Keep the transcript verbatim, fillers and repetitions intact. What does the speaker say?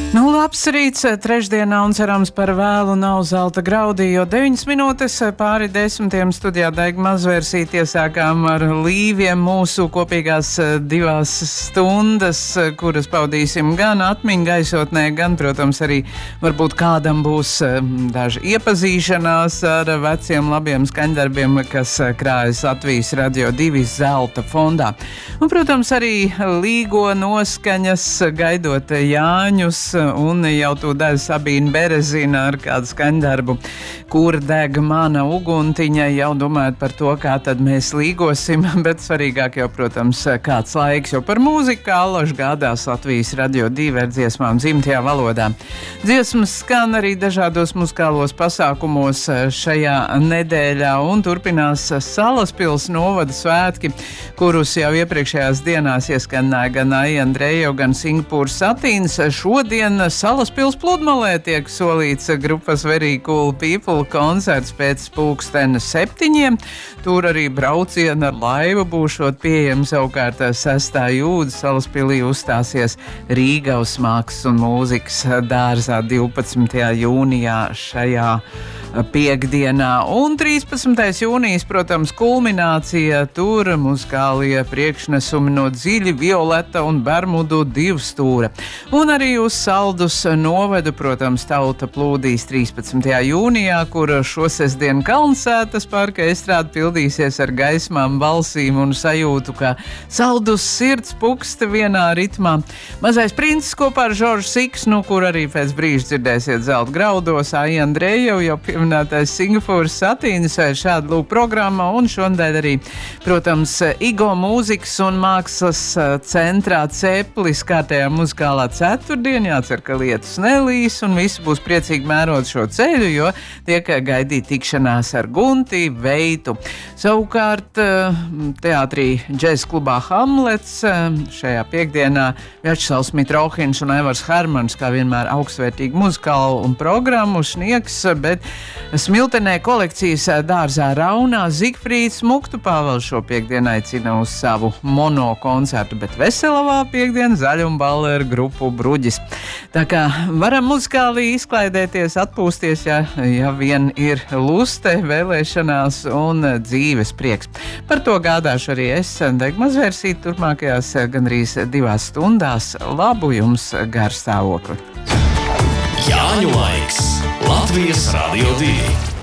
Nu, labs rīts, trešdienā un cerams par vēlu nav zelta graudī, jo deviņas minūtes pāri desmitiem studijā Daiga Mazvērsīte iesākām ar līviem mūsu kopīgās divās stundas, kuras pavadīsim gan atmiņu gaisotnē, gan, protams, arī varbūt kādam būs daži iepazīšanās ar veciem labiem skaņdarbiem, kas krājas Latvijas Radio divi zelta fondā. Un, protams, arī līgo noskaņas gaidot Jāņus, un jau to dēļ Sabīna Berezina ar kādu skaņdarbu, kur deg mana uguntiņa, jau domājot par to, kā tad mēs līgosim, bet svarīgāk jau, protams, kāds laiks, jo par mūziku kā Allaž gādās Latvijas Radio divi ar dziesmām dzimtajā valodā. Dziesmas skan arī dažādos muzikālos pasākumos šajā nedēļā un turpinās Salaspils novada svētki, kurus jau iepriekšējās dienās ieskanāja gan Aija Andrejo, gan Singapūras Satīns. Šodien Salaspils pludmalē tiek solīts grupas Very Cool People koncerts pēc pulksten septiņiem. Tur arī brauciena ar laivu būšot pieejams, savukārt sestā jūdzi Salaspilī uzstāsies Rīgavas mākslas un mūzikas dārzā divpadsmitajā jūnijā šajā piekdienā. Un trīspadsmitais jūnijas, protams, kulminācija, tur muzikālie priekšnesumi no Dziļi, Violeta un Bermudu divstūra. Un arī uz Saldus novedu, protams, tauta plūdīs trīspadsmitajā jūnijā, kur šosestdien Kalnsētas parka estrāde pildīsies ar gaismām, balsīm un sajūtu, ka Saldus sirds puksta vienā ritmā. Mazais princis kopā ar Žoržu Siksnu, kur arī pēc brīža dzirdēsiet zelta graudos, Aija Andrejo, jau pieminētais Singapūras Satīnis vai šāda lūk programma, un šodien arī, protams, Igo mūzikas un mākslas centrā Ceplis kārtējā muzikālā ceturtdienā. Jācer, ka lietus nelīs un visi būs priecīgi mērot šo ceļu, jo tiek gaidīt tikšanās ar Gunti Veitu. Savukārt teātrī džēz klubā Hamlets šajā piekdienā Vjačeslavs Mitrohins un Aivars Hermans, kā vienmēr augstvērtīgi muzikālu un programmu sniegs, bet Smiltenē kolekcijas dārzā Raunā Zigfrīds Muktu Pāvels šo piekdienu aicina uz savu mono koncertu, bet Veselavā piekdienu zaļumballa ar grupu Bruģis. Tā kā varam muzikāli izklaidēties, atpūsties, ja, ja vien ir luste, vēlēšanās un dzīves prieks. Par to gādāšu arī es, Daiga Mazvērsīte, turpmākajās gandrīz divās stundās. Labu jums garstāvokli! Jāņu laiks Latvijas Radio divi.